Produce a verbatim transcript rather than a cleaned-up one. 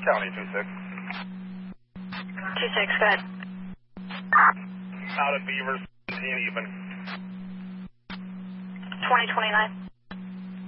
County two six. two six, go ahead. Out of Beaver, seventeen even. twenty twenty-nine.